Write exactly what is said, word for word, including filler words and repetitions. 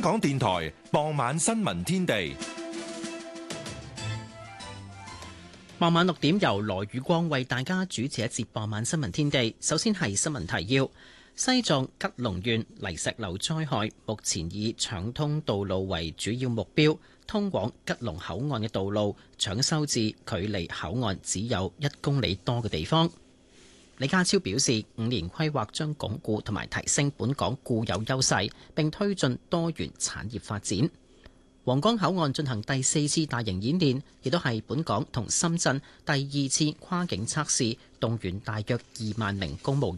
港電台傍晚新聞天地。 傍晚六點由羅宇光為大家主持一節傍晚新聞天地。首先係新聞提要：西藏吉隆縣泥石流災害，目前以搶通道路為主要目標，通往吉隆口岸嘅道路搶修至距離口岸只有一公里多嘅地方。李家超表示，五年規劃將鞏固同埋提升本港固有優勢，並推進多元產業發展。皇崗口岸進行第四次大型演練，亦都係本港同深圳第二次跨境測試，動員大約二萬名公務員。